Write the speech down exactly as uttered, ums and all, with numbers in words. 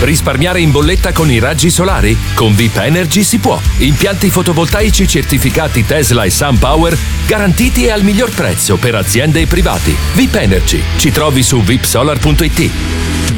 Risparmiare in bolletta con i raggi solari? Con V I P Energy si può. Impianti fotovoltaici certificati Tesla e SunPower garantiti e al miglior prezzo per aziende e privati. V I P Energy. Ci trovi su vipsolar punto it.